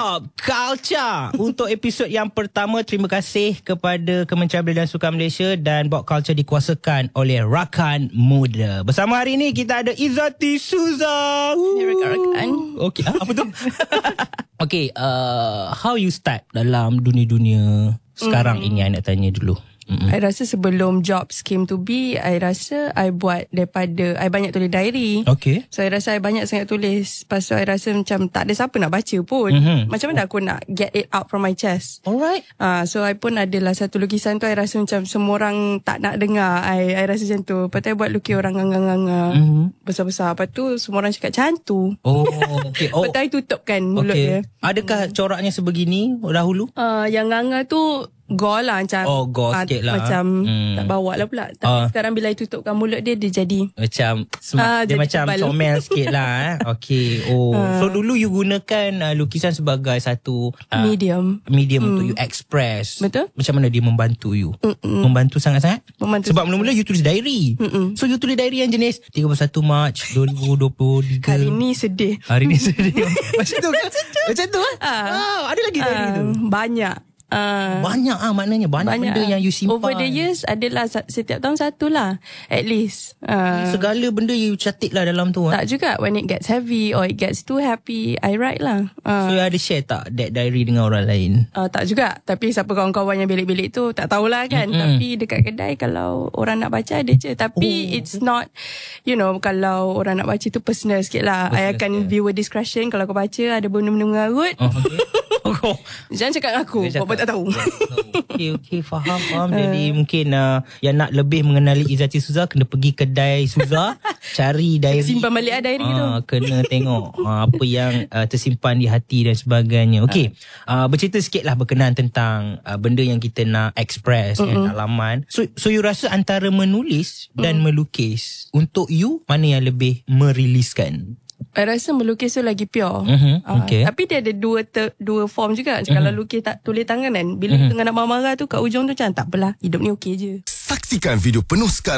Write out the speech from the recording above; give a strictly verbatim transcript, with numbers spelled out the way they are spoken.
Pop Culture. Untuk episod yang pertama, terima kasih kepada Kementerian Belia dan Sukan Malaysia dan Pop Culture dikuasakan oleh Rakan Muda. Bersama hari ini kita ada Izzati Suza. Ya, rakan-rakan. Okey, ah, apa tu? Okey, uh, how you start dalam dunia-dunia sekarang mm. ini, I nak tanya dulu. Mm-hmm. I rasa sebelum jobs came to be, I rasa I buat daripada I banyak tulis diary. Okay. So I rasa I banyak sangat tulis. Lepas tu I rasa macam tak ada siapa nak baca pun. Mm-hmm. Macam mana aku nak get it out from my chest. Alright. uh, So I pun adalah satu lukisan tu, I rasa macam semua orang tak nak dengar. I, I rasa macam tu. Lepas tu I buat lukis orang nganga-nganga mm-hmm. besar-besar. Lepas tu semua orang cakap macam tu. Oh, okay. Oh. Lepas tu I tutupkan mulut okay. dia. Adakah coraknya sebegini dahulu? Uh, yang nganga tu gore lah macam. Oh, gore uh, sikit lah. Macam hmm. tak bawa lah pula. Tapi uh. sekarang bila I tutupkan mulut dia, dia jadi Macam smart. uh, Dia jadi macam tebal. comel sikit lah eh. Okay. Oh. Uh. So dulu you gunakan uh, lukisan sebagai satu uh, medium Medium hmm. untuk you express. Betul. Macam mana dia membantu you? Mm-mm. Membantu sangat-sangat? Membantu. Sebab mula-mula you tulis diary. Mm-mm. So you tulis diary yang jenis tiga puluh satu Mac dua ribu dua puluh tiga. Hari ni sedih. Hari ni sedih. Macam tu kan? Macam tu kan? Uh. Ah, ada lagi diary uh, tu? Banyak. Uh, banyak ah maknanya banyak, banyak benda yang you simpan. Over the years adalah setiap tahun satu lah at least. Uh, Segala benda you catik lah dalam tu. Tak juga. When it gets heavy or it gets too happy, I write lah. Uh, so you ada share tak that diary dengan orang lain? Uh, tak juga. Tapi siapa kawan-kawan yang bilik-bilik tu tak tahulah kan. Mm-hmm. Tapi dekat kedai kalau orang nak baca ada je. Tapi oh. it's not, you know, kalau orang nak baca tu personal sikit lah. Personal, I akan yeah. viewer discretion. Kalau kau baca ada benda-benda mengarut. Oh, okay. Oh. Jangan cakap dengan aku. Buat tak tahu. Okay, okay, faham, faham. Uh. Jadi mungkin uh, yang nak lebih mengenali Izzati Suza, kena pergi kedai Suza, cari diary. Simpan balik lah diary uh, tu. Kena tengok uh, apa yang uh, tersimpan di hati dan sebagainya. Okay, uh. Uh, bercerita sikit lah berkenaan tentang uh, benda yang kita nak express uh-uh. kan, laman. So, so you rasa antara menulis dan uh. melukis, untuk you, mana yang lebih meriliskan? I rasa melukis tu lagi pure. Mm-hmm. Okay. Uh, tapi dia ada dua ter, dua form juga. Mm-hmm. Kalau lukis tak tulis tangan kan, bila mm-hmm. tengah nak marah-marah tu kat ujung tu macam tak apalah, hidup ni okey je. Saksikan video penuh sekarang